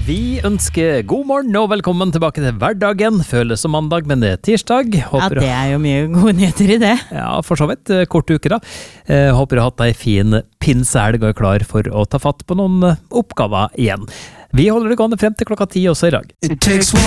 Vi ønsker god morgen og velkommen tilbake til hverdagen. Føles som mandag, men det tirsdag. Håper det jo mye gode nyheter i det. Ja, for så vidt. Kort uke da. Håper du har hatt deg fin pinsehelg og er klar for å ta fatt på noen oppgaver igjen. Vi holder det gående frem til klokka 10 også i dag.